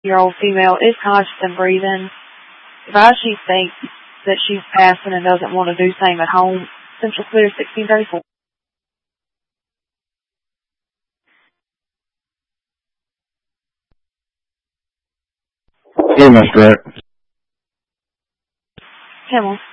year-old female is conscious and breathing. If she thinks that she's passing and doesn't want to do same at home, Central Clear 1634. Hey, Mr. Rick. Camel.